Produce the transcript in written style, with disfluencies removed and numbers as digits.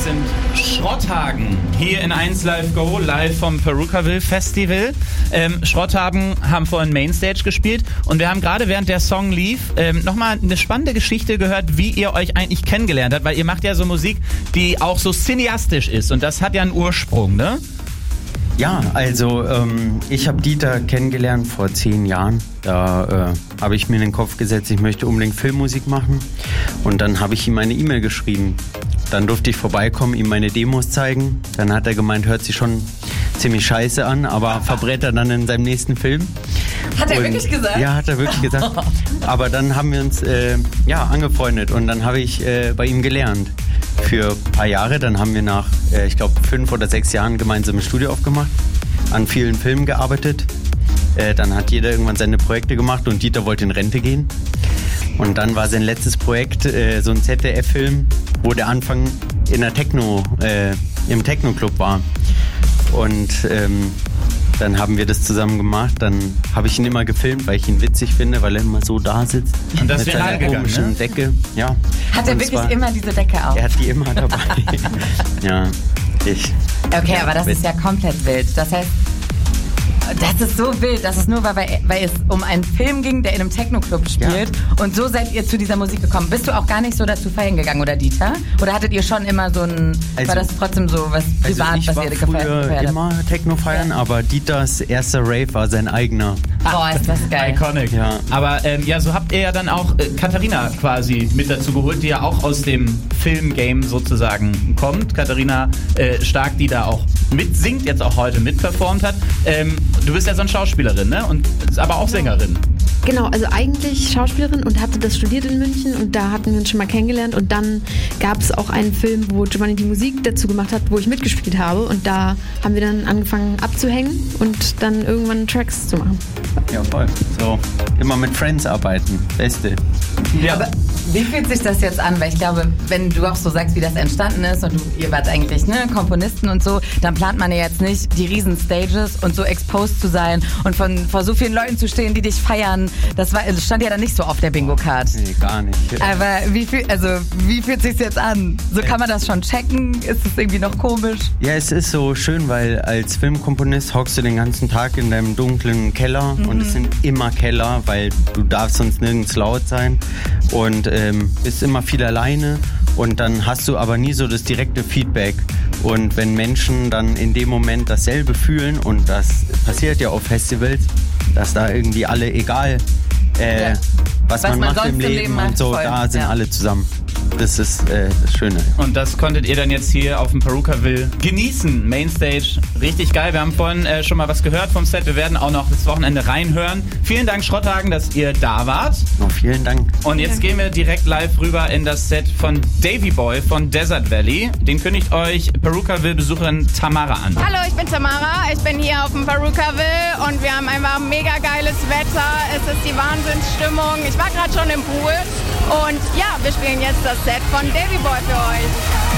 Das sind Schrotthagen hier in 1 Live Go, live vom Perukaville Festival. Schrotthagen haben vorhin Mainstage gespielt und wir haben gerade, während der Song lief, nochmal eine spannende Geschichte gehört, wie ihr euch eigentlich kennengelernt habt, weil ihr macht ja so Musik, die auch so cineastisch ist und das hat ja einen Ursprung, ne? Ja, also ich habe Dieter kennengelernt vor 10 Jahren. Da habe ich mir in den Kopf gesetzt, ich möchte unbedingt Filmmusik machen. Und dann habe ich ihm eine E-Mail geschrieben. Dann durfte ich vorbeikommen, ihm meine Demos zeigen. Dann hat er gemeint, hört sich schon ziemlich scheiße an, aber verbrät er dann in seinem nächsten Film. Hat er wirklich gesagt? Ja, hat er wirklich gesagt. Aber dann haben wir uns angefreundet und dann habe ich bei ihm gelernt. Für ein paar Jahre, dann haben wir nach, ich glaube, 5 oder 6 Jahren gemeinsam ein Studio aufgemacht, an vielen Filmen gearbeitet. Dann hat jeder irgendwann seine Projekte gemacht und Dieter wollte in Rente gehen. Und dann war sein letztes Projekt so ein ZDF-Film, wo der Anfang in der im Techno-Club war. Und dann haben wir das zusammen gemacht. Dann habe ich ihn immer gefilmt, weil ich ihn witzig finde, weil er immer so da sitzt. Und das mit wäre seiner gegangen, komischen ne? Decke. Ja. Hat er wirklich immer diese Decke auf? Er hat die immer dabei. Ja, Okay, aber das ist ja komplett wild. Das heißt, das ist so wild, dass es nur war, weil es um einen Film ging, der in einem Techno-Club spielt. Ja. Und so seid ihr zu dieser Musik gekommen. Bist du auch gar nicht so dazu feiern gegangen, oder Dieter? Oder hattet ihr schon immer so ein... war das trotzdem so was privat, was ihr gefeiert habt? Ich war immer Techno feiern, aber Dieters erster Rave war sein eigener. Boah, ist das geil. Iconic. Ja. Aber so habt ihr ja dann auch Katharina quasi mit dazu geholt, die ja auch aus dem Filmgame sozusagen kommt. Katharina Stark, die da auch mitsingt, jetzt auch heute mitperformt hat. Du bist ja so eine Schauspielerin, ne? Und aber auch Sängerin. Genau, also eigentlich Schauspielerin und hatte das studiert in München und da hatten wir uns schon mal kennengelernt und dann gab es auch einen Film, wo Giovanni die Musik dazu gemacht hat, wo ich mitgespielt habe und da haben wir dann angefangen abzuhängen und dann irgendwann Tracks zu machen. Ja, voll. So, immer mit Friends arbeiten. Beste. Ja. Aber wie fühlt sich das jetzt an? Weil ich glaube, wenn du auch so sagst, wie das entstanden ist und ihr wart eigentlich Komponisten und so, dann plant man ja jetzt nicht die riesen Stages und so exposed zu sein und vor so vielen Leuten zu stehen, die dich feiern. Das stand ja dann nicht so auf der Bingo-Card. Nee, gar nicht. Aber wie fühlt sich's jetzt an? So kann man das schon checken? Ist es irgendwie noch komisch? Ja, es ist so schön, weil als Filmkomponist hockst du den ganzen Tag in deinem dunklen Keller und es sind immer Keller, weil du darfst sonst nirgends laut sein und bist immer viel alleine und dann hast du aber nie so das direkte Feedback. Und wenn Menschen dann in dem Moment dasselbe fühlen und das passiert ja auf Festivals, dass da irgendwie alle, egal was man macht im Leben und so, da sind alle zusammen. Das ist das Schöne. Und das konntet ihr dann jetzt hier auf dem Perukaville genießen. Mainstage, richtig geil. Wir haben vorhin schon mal was gehört vom Set. Wir werden auch noch das Wochenende reinhören. Vielen Dank, Schrotthagen, dass ihr da wart. Oh, vielen Dank. Und jetzt gehen wir direkt live rüber in das Set von Davy Boy von Desert Valley. Den kündigt euch Perukaville-Besucherin Tamara an. Hallo, ich bin Tamara. Ich bin hier auf dem Perukaville und wir haben einfach mega geiles Wetter. Es ist die Wahnsinnsstimmung. Ich war gerade schon im Pool und ja, wir spielen jetzt das Set von Davy Boy für euch.